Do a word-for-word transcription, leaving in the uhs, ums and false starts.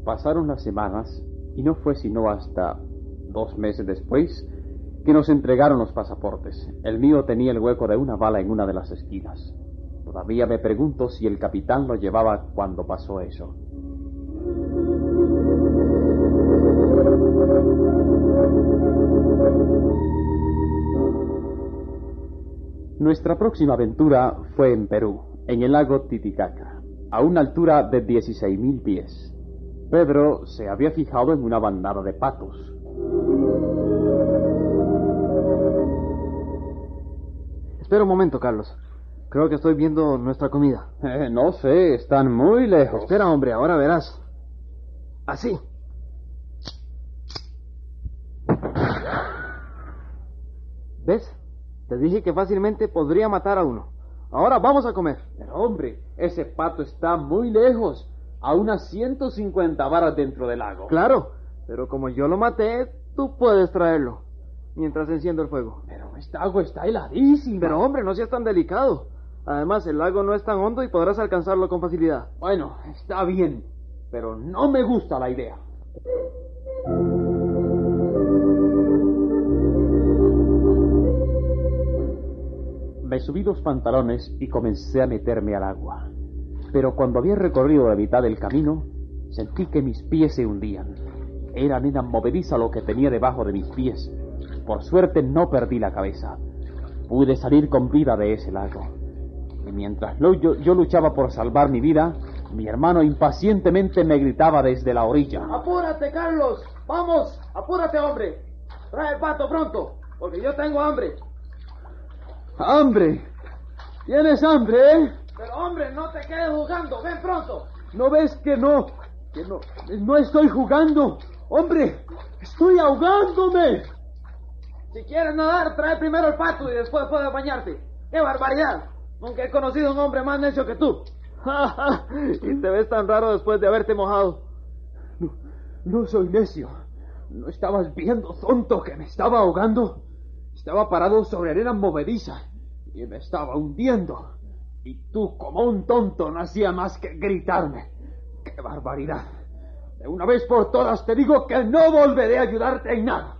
Pasaron las semanas y no fue sino hasta dos meses después que nos entregaron los pasaportes. El mío tenía el hueco de una bala en una de las esquinas. Todavía me pregunto si el capitán lo llevaba cuando pasó eso. Nuestra próxima aventura fue en Perú, en el lago Titicaca, a una altura de dieciséis mil pies. Pedro se había fijado en una bandada de patos. Espera un momento, Carlos. Creo que estoy viendo nuestra comida. Eh, no sé, están muy lejos. Espera, hombre, ahora verás. Así. ¿Ves? Te dije que fácilmente podría matar a uno. Ahora vamos a comer. Pero, hombre, ese pato está muy lejos, a unas ciento cincuenta varas dentro del lago. Claro, pero como yo lo maté, tú puedes traerlo, mientras enciendo el fuego. Pero esta agua está heladísima. Pero, hombre, no seas tan delicado. Además, el lago no es tan hondo y podrás alcanzarlo con facilidad. Bueno, está bien, pero no me gusta la idea. Me subí los pantalones y comencé a meterme al agua. Pero cuando había recorrido la mitad del camino, sentí que mis pies se hundían. Era arena movediza lo que tenía debajo de mis pies. Por suerte no perdí la cabeza. Pude salir con vida de ese lago. Y mientras lo, yo, yo luchaba por salvar mi vida, mi hermano impacientemente me gritaba desde la orilla. ¡Apúrate, Carlos! ¡Vamos! ¡Apúrate, hombre! ¡Trae el pato pronto! Porque yo tengo hambre. ¡Hambre! ¿Tienes hambre, eh? Pero, hombre, no te quedes jugando. ¡Ven pronto! ¿No ves que no? Que no, no estoy jugando. ¡Hombre! ¡Estoy ahogándome! Si quieres nadar, trae primero el pato y después puedes bañarte. ¡Qué barbaridad! Nunca he conocido a un hombre más necio que tú. Y te ves tan raro después de haberte mojado. No, no soy necio. ¿No estabas viendo, tonto, que me estaba ahogando? Estaba parado sobre arena movediza y me estaba hundiendo. Y tú, como un tonto, no hacía más que gritarme. ¡Qué barbaridad! De una vez por todas te digo que no volveré a ayudarte en nada.